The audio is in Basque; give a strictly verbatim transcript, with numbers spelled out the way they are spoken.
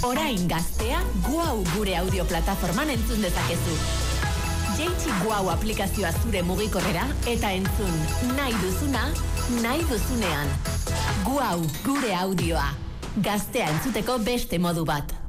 Orain gaztea, Guau gure audio plataforman entzun dezakezu. Jaitsi Guau aplikazioa zure mugikorrera eta entzun nahi duzuna, nahi duzunean. Guau gure audioa. Gaztea entzuteko beste modu bat.